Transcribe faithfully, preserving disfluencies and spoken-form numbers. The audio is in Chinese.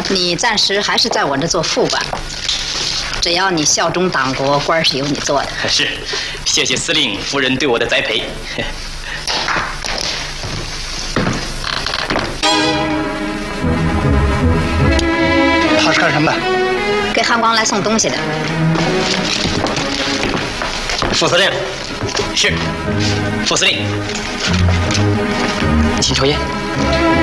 你暂时还是在我这做副官，只要你效忠党国，官是由你做的。 是，谢谢司令夫人对我的栽培。 他是干什么的？ 给汉光来送东西的。 副司令，是，副司令，请抽烟。